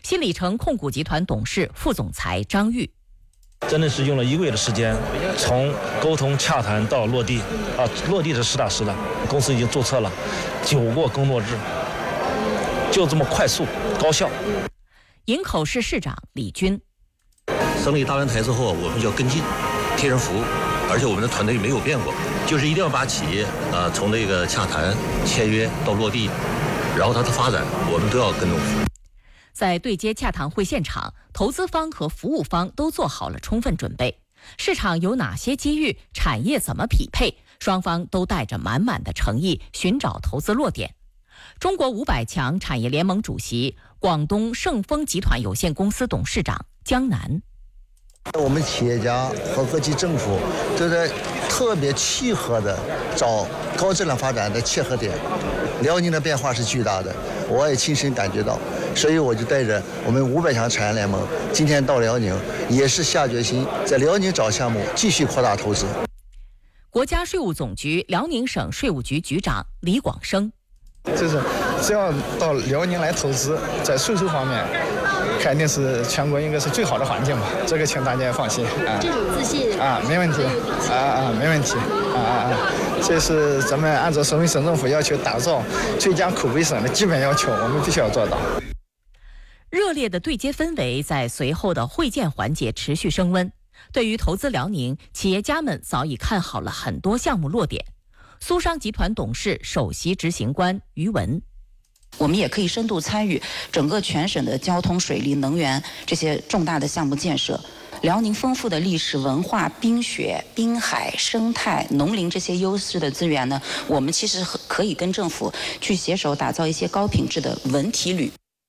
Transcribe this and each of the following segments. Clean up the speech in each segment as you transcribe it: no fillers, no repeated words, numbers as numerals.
新里程控股集团董事、副总裁张玉。 真的是用了1个月的时间，从沟通洽谈到落地，落地是实打实的。公司已经注册了9个工作日，就这么快速高效。 营口市市长李军， 省里搭完台之后，我们就要跟进，贴上服务，而且我们的团队没有变过，就是一定要把企业从这个洽谈、签约到落地，然后它的发展，我们都要跟踪。 在对接洽谈会现场，投资方和服务方都做好了充分准备。市场有哪些机遇，产业怎么匹配，双方都带着满满的诚意寻找投资落点。中国500强产业联盟主席、广东盛丰集团有限公司董事长江南。 我们企业家和各级政府都在特别契合的找高质量发展的切合点。辽宁的变化是巨大的，我也亲身感觉到，所以我就带着我们500强产业联盟今天到辽宁，也是下决心在辽宁找项目，继续扩大投资。 国家税务总局辽宁省税务局局长李广生， 就是只要到辽宁来投资，在税收方面肯定是全国应该是最好的环境吧，这个请大家放心啊。 这种自信没问题没问题这是咱们按照省委省政府要求打造最佳口碑省的基本要求，我们必须要做到。 热烈的对接氛围在随后的会见环节持续升温。对于投资辽宁，企业家们早已看好了很多项目落点。苏商集团董事、首席执行官于文， 我们也可以深度参与整个全省的交通、水利、能源这些重大的项目建设。辽宁丰富的历史文化、冰雪、滨海、生态、农林这些优势的资源呢，我们其实可以跟政府去携手打造一些高品质的文体旅。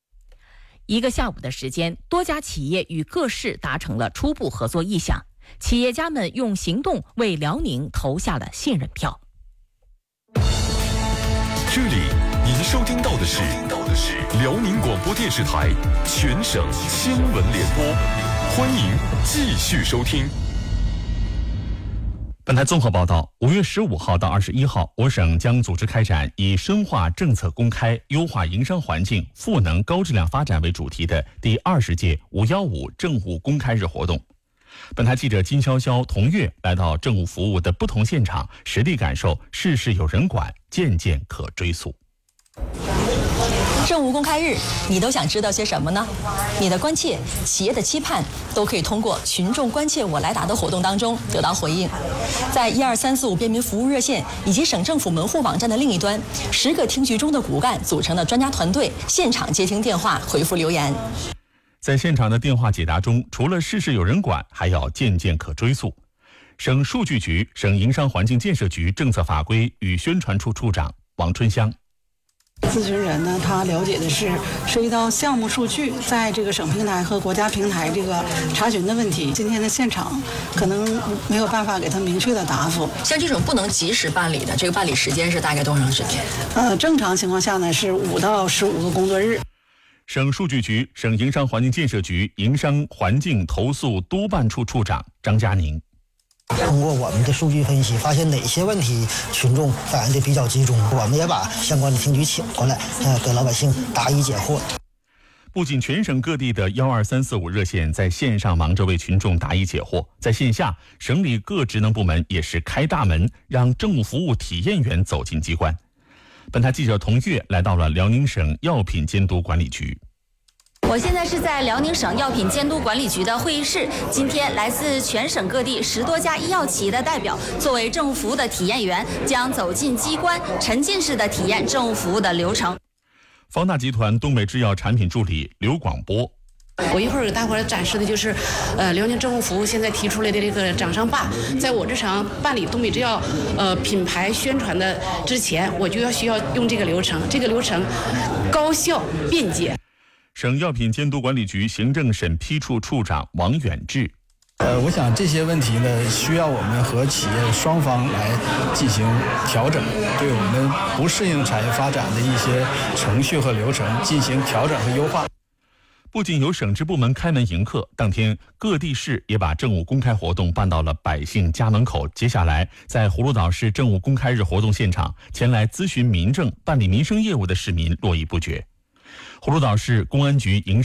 1个下午的时间，多家企业与各市达成了初步合作意向，企业家们用行动为辽宁投下了信任票。 这里您收听到的是辽宁广播电视台全省新闻联播，欢迎继续收听。 本台综合报道，5月15号到21号，我省将组织开展以深化政策公开、优化营商环境、赋能高质量发展为主题的第20届515政务公开日活动。本台记者金潇潇、童月来到政务服务的不同现场，实地感受事事有人管，件件可追溯。 政务公开日，你都想知道些什么呢？你的关切、企业的期盼，都可以通过群众关切我来答的活动当中得到回应。在12345便民服务热线以及省政府门户网站的另一端，10个厅局中的骨干组成的专家团队现场接听电话、回复留言。 在现场的电话解答中，除了事事有人管，还要件件可追溯。省数据局、省营商环境建设局政策法规与宣传处处长王春香。 咨询人呢，他了解的是涉及到项目数据在这个省平台和国家平台这个查询的问题。今天的现场可能没有办法给他明确的答复。 像这种不能及时办理的，这个办理时间是大概多长时间？ 正常情况下呢是5到15个工作日。 省数据局、省营商环境建设局营商环境投诉督办处处长张佳宁。 通过我们的数据分析，发现哪些问题群众反映的比较集中，我们也把相关的厅局请过来，给老百姓答疑解惑。 不仅全省各地的12345热线在线上忙着为群众答疑解惑，在线下，省里各职能部门也是开大门，让政务服务体验员走进机关。本台记者童月来到了辽宁省药品监督管理局。 我现在是在辽宁省药品监督管理局的会议室。今天来自全省各地10多家医药企业的代表，作为政务服务的体验员，将走进机关，沉浸式的体验政务服务的流程。 方大集团东北制药产品助理刘广波。 我一会儿给大伙儿展示的就是辽宁政务服务现在提出来的这个掌上坝。在我这场办理东北制药品牌宣传的之前，我就需要用这个流程，这个流程高效便捷。 省药品监督管理局行政审批处处长王远志。 我想这些问题呢，需要我们和企业双方来进行调整，对我们不适应产业发展的一些程序和流程进行调整和优化。 不仅有省直部门开门迎客，当天各地市也把政务公开活动办到了百姓家门口。接下来，在葫芦岛市政务公开日活动现场，前来咨询民政、办理民生业务的市民络绎不绝。葫芦岛市公安局营